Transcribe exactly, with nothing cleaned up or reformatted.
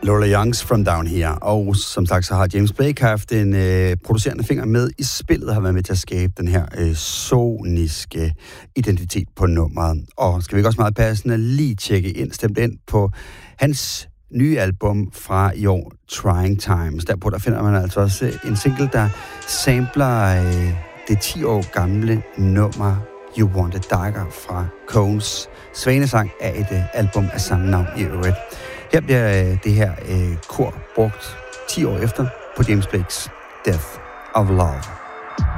Lola Youngs From Down Here. Og som sagt, så har James Blake haft en øh, producerende finger med i spillet, og har været med til at skabe den her øh, soniske identitet på nummeret. Og skal vi ikke også meget passende lige tjekke ind, stemt ind på hans nye album fra i år, Trying Times. Derpå der finder man altså også en single, der sampler øh, det ti år gamle nummer You Want It Darker fra Cones svanesang af et øh, album af samme navn i øvrigt. Her bliver øh, det her øh, kor brugt ti år efter på James Blakes Death of Love.